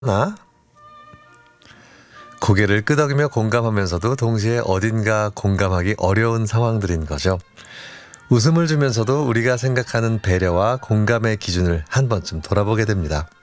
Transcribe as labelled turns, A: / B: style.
A: 나 고개를 끄덕이며 공감하면서도 동시에 어딘가 공감하기 어려운 상황들인 거죠. 웃음을 주면서도 우리가 생각하는 배려와 공감의 기준을 한 번쯤 돌아보게 됩니다.